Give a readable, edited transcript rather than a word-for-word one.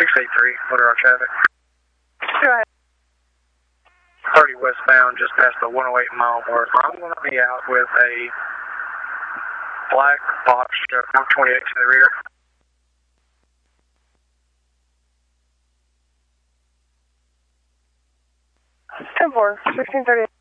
683, motor our traffic. Go ahead. 30 westbound, just past the 108 mile mark. I'm going to be out with a black box truck, 128 to the rear. 10-4, 1630.